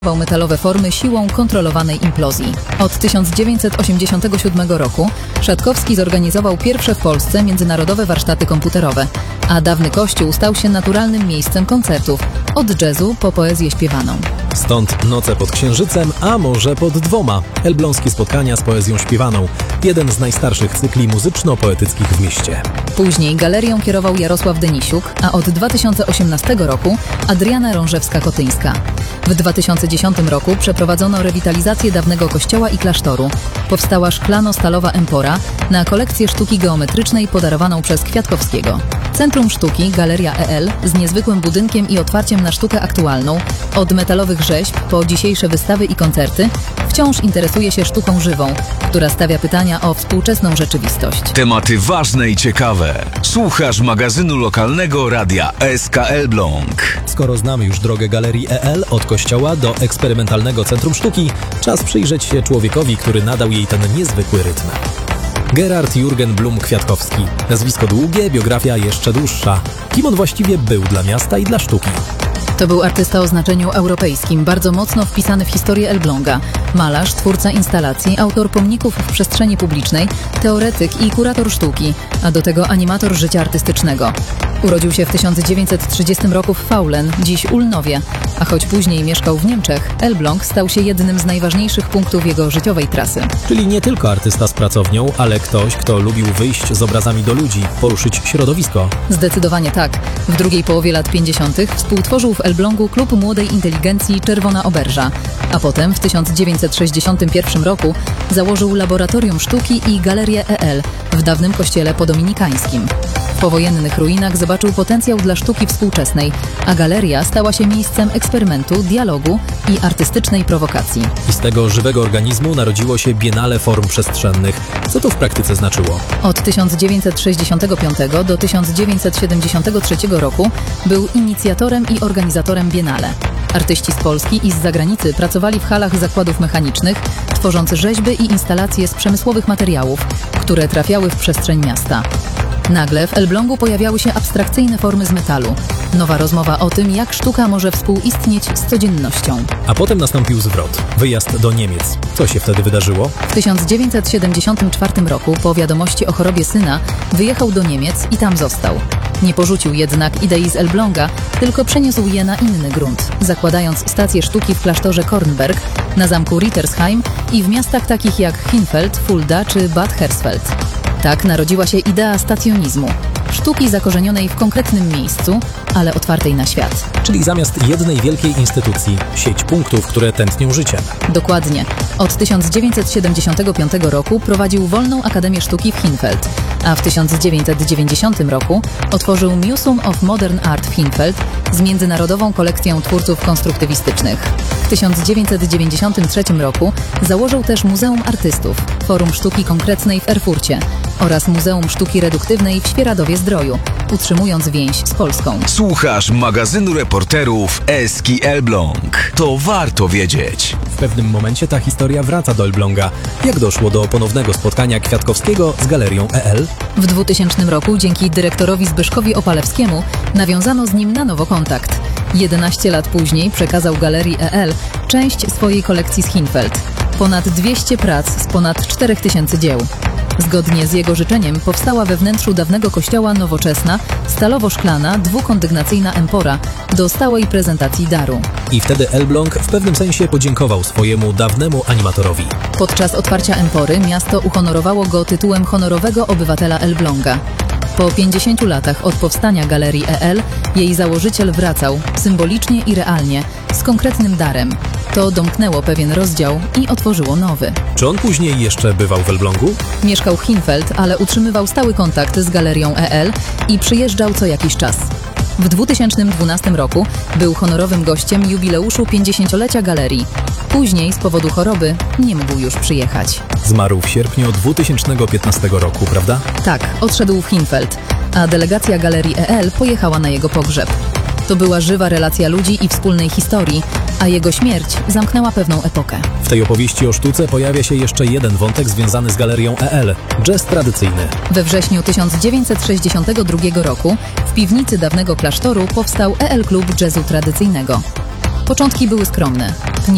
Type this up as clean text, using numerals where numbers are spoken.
metalowe formy siłą kontrolowanej implozji. Od 1987 roku Szatkowski zorganizował pierwsze w Polsce międzynarodowe warsztaty komputerowe, a dawny kościół stał się naturalnym miejscem koncertów, od jazzu po poezję śpiewaną. Stąd noce pod Księżycem, a może pod dwoma. Elbląskie spotkania z poezją śpiewaną. Jeden z najstarszych cykli muzyczno-poetyckich w mieście. Później galerią kierował Jarosław Denisiuk, a od 2018 roku Adriana Rążewska-Kotyńska. W 2010 roku przeprowadzono rewitalizację dawnego kościoła i klasztoru. Powstała szklano-stalowa empora na kolekcję sztuki geometrycznej podarowaną przez Kwiatkowskiego. Centrum Sztuki, Galeria EL, z niezwykłym budynkiem i otwarciem na sztukę aktualną, od metalowych rzeźb po dzisiejsze wystawy i koncerty, wciąż interesuje się sztuką żywą, która stawia pytania o współczesną rzeczywistość. Tematy ważne i ciekawe. Słuchasz magazynu lokalnego radia SK Elbląg. Skoro znamy już drogę Galerii EL od kościoła do eksperymentalnego Centrum Sztuki, czas przyjrzeć się człowiekowi, który nadał jej ten niezwykły rytm. Gerard Jürgen Blum-Kwiatkowski. Nazwisko długie, biografia jeszcze dłuższa. Kim on właściwie był dla miasta i dla sztuki? To był artysta o znaczeniu europejskim, bardzo mocno wpisany w historię Elbląga. Malarz, twórca instalacji, autor pomników w przestrzeni publicznej, teoretyk i kurator sztuki, a do tego animator życia artystycznego. Urodził się w 1930 roku w Faulen, dziś Ulnowie, a choć później mieszkał w Niemczech, Elbląg stał się jednym z najważniejszych punktów jego życiowej trasy. Czyli nie tylko artysta z pracownią, ale ktoś, kto lubił wyjść z obrazami do ludzi, poruszyć środowisko. Zdecydowanie tak. W drugiej połowie lat 50. współtworzył w Elblągu Klub Młodej Inteligencji Czerwona Oberża, a potem w 1961 roku założył Laboratorium Sztuki i Galerię EL w dawnym kościele podominikańskim. W powojennych ruinach zobaczył potencjał dla sztuki współczesnej, a galeria stała się miejscem eksperymentu, dialogu i artystycznej prowokacji. I z tego żywego organizmu narodziło się Biennale Form Przestrzennych. Co to w praktyce znaczyło? Od 1965 do 1973 roku był inicjatorem i organizatorem Biennale. Artyści z Polski i z zagranicy pracowali w halach zakładów mechanicznych, tworząc rzeźby i instalacje z przemysłowych materiałów, które trafiały w przestrzeń miasta. Nagle w Elblągu pojawiały się abstrakcyjne formy z metalu. Nowa rozmowa o tym, jak sztuka może współistnieć z codziennością. A potem nastąpił zwrot. Wyjazd do Niemiec. Co się wtedy wydarzyło? W 1974 roku, po wiadomości o chorobie syna, wyjechał do Niemiec i tam został. Nie porzucił jednak idei z Elbląga, tylko przeniósł je na inny grunt, zakładając stację sztuki w klasztorze Kornberg, na zamku Rittersheim i w miastach takich jak Hinfeld, Fulda czy Bad Hersfeld. Tak narodziła się idea stacjonizmu. Sztuki zakorzenionej w konkretnym miejscu, ale otwartej na świat. Czyli zamiast jednej wielkiej instytucji, sieć punktów, które tętnią życiem. Dokładnie. Od 1975 roku prowadził Wolną Akademię Sztuki w Hinfeld, a w 1990 roku otworzył Museum of Modern Art w Hinfeld z międzynarodową kolekcją twórców konstruktywistycznych. W 1993 roku założył też Muzeum Artystów, Forum Sztuki Konkretnej w Erfurcie oraz Muzeum Sztuki Reduktywnej w Świeradowie-Zdroju, utrzymując więź z Polską. Słuchasz magazynu reporterów Eski Elbląg. To warto wiedzieć. W pewnym momencie ta historia wraca do Elbląga. Jak doszło do ponownego spotkania Kwiatkowskiego z Galerią EL? W 2000 roku dzięki dyrektorowi Zbyszkowi Opalewskiemu nawiązano z nim na nowo kontakt. 11 lat później przekazał Galerii EL część swojej kolekcji z Hinfeld. Ponad 200 prac z ponad 4000 dzieł. Zgodnie z jego życzeniem powstała we wnętrzu dawnego kościoła nowoczesna, stalowo-szklana, dwukondygnacyjna empora do stałej prezentacji daru. I wtedy Elbląg w pewnym sensie podziękował swojemu dawnemu animatorowi. Podczas otwarcia empory miasto uhonorowało go tytułem honorowego obywatela Elbląga. Po 50 latach od powstania Galerii EL jej założyciel wracał, symbolicznie i realnie, z konkretnym darem. To domknęło pewien rozdział i otworzyło nowy. Czy on później jeszcze bywał w Elblągu? Mieszkał w Hinfeld, ale utrzymywał stały kontakt z Galerią EL i przyjeżdżał co jakiś czas. W 2012 roku był honorowym gościem jubileuszu 50-lecia galerii. Później z powodu choroby nie mógł już przyjechać. Zmarł w sierpniu 2015 roku, prawda? Tak, odszedł w Hinfeld, a delegacja Galerii EL pojechała na jego pogrzeb. To była żywa relacja ludzi i wspólnej historii, a jego śmierć zamknęła pewną epokę. W tej opowieści o sztuce pojawia się jeszcze jeden wątek związany z Galerią EL – jazz tradycyjny. We wrześniu 1962 roku w piwnicy dawnego klasztoru powstał EL Klub Jazzu Tradycyjnego. Początki były skromne.